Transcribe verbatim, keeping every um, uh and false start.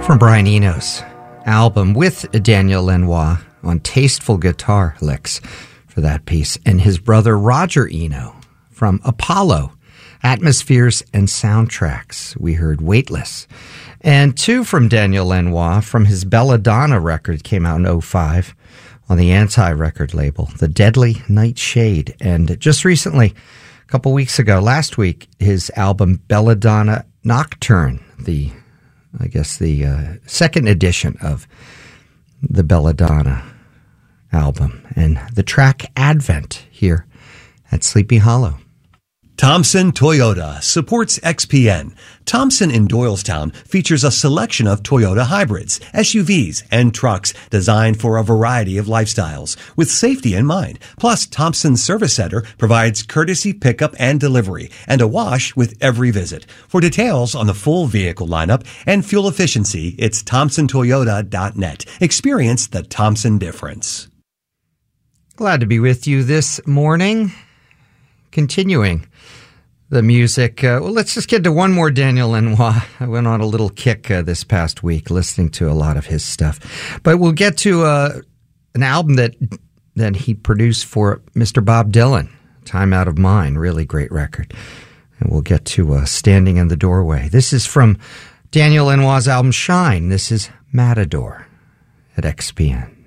from Brian Eno's album with Daniel Lanois on tasteful guitar licks for that piece, and his brother Roger Eno from Apollo, Atmospheres and Soundtracks. We heard Weightless. And two from Daniel Lanois from his Belladonna record, came out in oh five on the Anti record label, The Deadly Nightshade. And just recently, a couple weeks ago, last week, his album Belladonna Nocturne, the, I guess, the uh, second edition of the Belladonna album, and the track Advent here at Sleepy Hollow. Thompson Toyota supports X P N. Thompson in Doylestown features a selection of Toyota hybrids, S U Vs, and trucks designed for a variety of lifestyles with safety in mind. Plus, Thompson Service Center provides courtesy pickup and delivery and a wash with every visit. For details on the full vehicle lineup and fuel efficiency, it's thompson toyota dot net. Experience the Thompson difference. Glad to be with you this morning. Continuing the music. Uh, well, let's just get to one more Daniel Lanois. I went on a little kick uh, this past week listening to a lot of his stuff. But we'll get to uh, an album that that he produced for Mister Bob Dylan, Time Out of Mind. Really great record. And we'll get to uh, Standing in the Doorway. This is from Daniel Lanois' album Shine. This is Matador at X P N.